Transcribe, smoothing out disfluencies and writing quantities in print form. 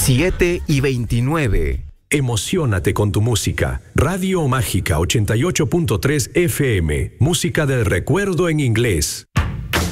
7:29. Emociónate con tu música. Radio Mágica 88.3 FM. Música del recuerdo en inglés.